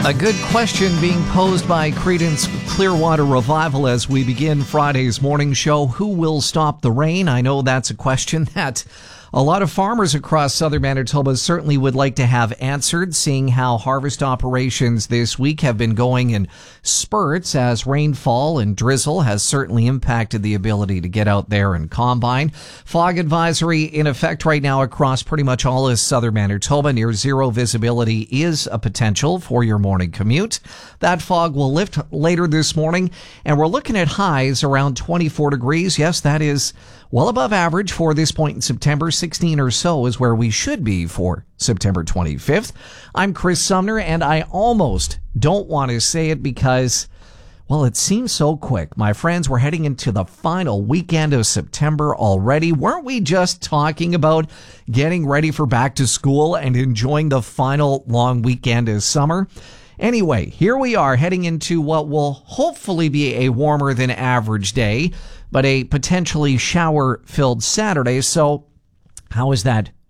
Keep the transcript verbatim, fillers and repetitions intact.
A good question being posed by Creedence Clearwater Revival as we begin Friday's morning show. Who will stop the rain? I know that's a question that a lot of farmers across southern Manitoba certainly would like to have answered, seeing how harvest operations this week have been going in spurts as rainfall and drizzle has certainly impacted the ability to get out there and combine. Fog advisory in effect right now across pretty much all of southern Manitoba. Near zero visibility is a potential for your morning commute. That fog will lift later this morning, and we're looking at highs around twenty-four degrees. Yes, that is well above average for this point in September. sixteen or so is where we should be for September twenty-fifth. I'm Chris Sumner, and I almost don't want to say it because, well, it seems so quick. My friends, we're heading into the final weekend of September already. Weren't we just talking about getting ready for back to school and enjoying the final long weekend of summer? Anyway, here we are heading into what will hopefully be a warmer than average day, but a potentially shower-filled Saturday. So how is that